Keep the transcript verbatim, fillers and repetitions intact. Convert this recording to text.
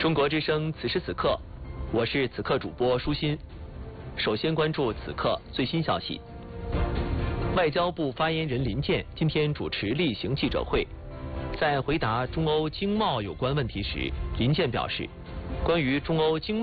中国之声此时此刻，我是此刻主播舒心。首先关注此刻最新消息。外交部发言人林健今天主持例行记者会，在回答中欧经贸有关问题时，林健表示，关于中欧经